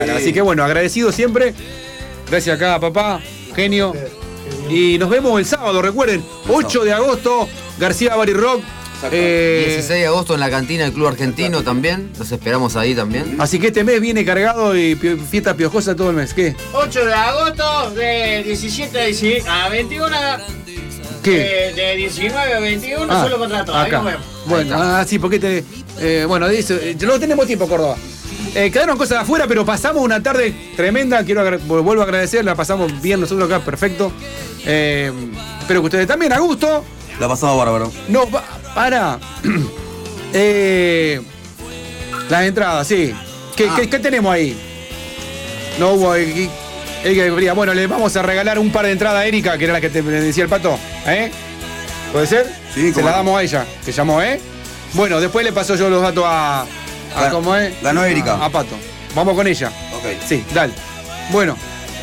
Así que bueno, agradecido siempre. Gracias acá, papá, genio. Y nos vemos el sábado, recuerden, 8 de agosto, García Bari Rock. 16 de agosto en la cantina del Club Argentino también. Los esperamos ahí también. Así que este mes viene cargado y fiesta piojosa todo el mes. ¿Qué? 8 de agosto, de 17 a 21. ¿Qué? De 19 a 21, solo contra todos. Ahí nos vemos. Bueno, sí, porque bueno, no tenemos tiempo, Córdoba. Quedaron cosas de afuera, pero pasamos una tarde tremenda. Vuelvo a agradecer, la pasamos bien nosotros acá, perfecto. Espero que ustedes también, a gusto. La pasamos bárbaro. No, para. Las entradas, sí. ¿Qué tenemos ahí? No hubo. Bueno, le vamos a regalar un par de entradas a Erika, que era la que te decía el Pato. ¿Puede ser? Sí, se la damos a ella, que llamó, Bueno, después le paso yo los datos a ¿cómo es? Ganó Erika. A Pato. Vamos con ella. Ok. Sí, dale. Bueno.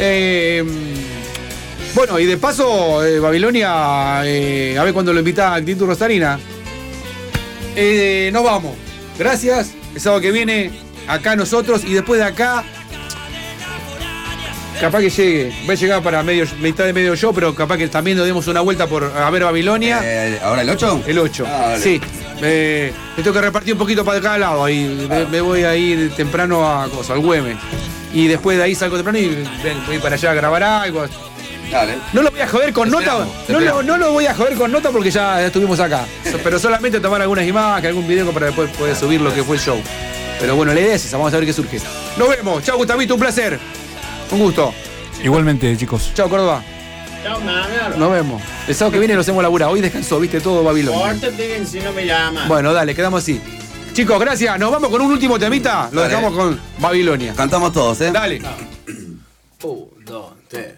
Bueno, y de paso, Babilonia, a ver cuando lo invita a Actitud Rosarina. Nos vamos. Gracias. El sábado que viene, acá nosotros. Y después de acá, capaz que llegue. Va a llegar para mitad de medio show, pero capaz que también nos demos una vuelta por a ver Babilonia. ¿Ahora el 8? El 8. Vale. Sí. Me tengo que repartir un poquito para cada lado. Ahí me voy a ir temprano al Güemes. Y después de ahí salgo temprano y voy para allá a grabar algo. Dale. No lo voy a joder con nota. No lo voy a joder con nota porque ya estuvimos acá. Pero solamente tomar algunas imágenes, algún video para después poder subir lo que fue el show. Pero bueno, la idea es esa. Vamos a ver qué surge. Nos vemos. Chao, Gustavito. Un placer. Un gusto. Igualmente, chicos. Chao, Córdoba. Chao, mamá. Nos vemos. El sábado que viene lo hacemos laburar. Hoy descansó, viste, todo Babilonia. Córtate si no me llaman. Bueno, dale, quedamos así. Chicos, gracias. Nos vamos con un último temita. Lo dejamos con Babilonia. Cantamos todos, Dale. 1, 2, 3.